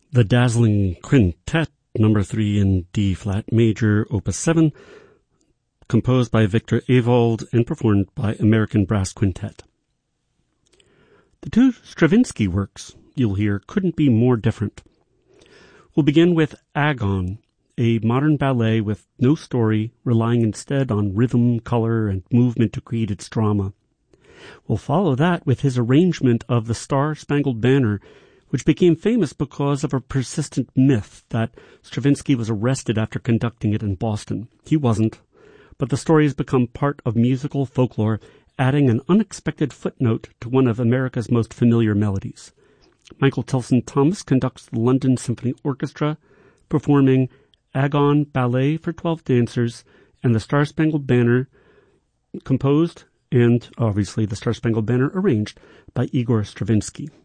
The Dazzling Quintet, number 3 in D-flat major, opus 7, composed by Victor Ewald and performed by American Brass Quintet. The two Stravinsky works, you'll hear, couldn't be more different. We'll begin with Agon, a modern ballet with no story, relying instead on rhythm, color, and movement to create its drama. We'll follow that with his arrangement of The Star-Spangled Banner, which became famous because of a persistent myth that Stravinsky was arrested after conducting it in Boston. He wasn't, but the story has become part of musical folklore, adding an unexpected footnote to one of America's most familiar melodies. Michael Tilson Thomas conducts the London Symphony Orchestra, performing Agon Ballet for 12 dancers and The Star-Spangled Banner, composed and, obviously, The Star-Spangled Banner arranged by Igor Stravinsky.